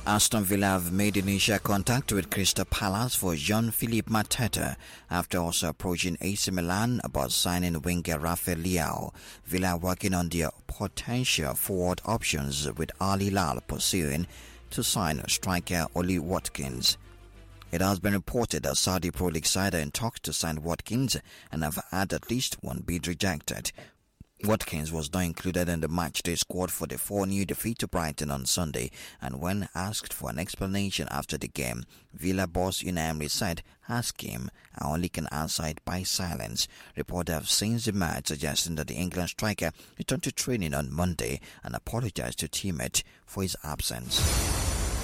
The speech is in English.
Aston Villa have made initial contact with Crystal Palace for Jean-Philippe Mateta after also approaching AC Milan about signing winger Rafael Leao. Villa are working on their potential forward options with Al Hilal pursuing to sign striker Oli Watkins. It has been reported that Saudi Pro League side are in talks to sign Watkins and have had at least one bid rejected. Watkins was not included in the matchday squad for the 4-0 defeat to Brighton on Sunday, and when asked for an explanation after the game, Villa boss Unai Emery said, "Ask him, I only can answer it by silence." Reports have since emerged suggesting that the England striker returned to training on Monday and apologized to teammates for his absence.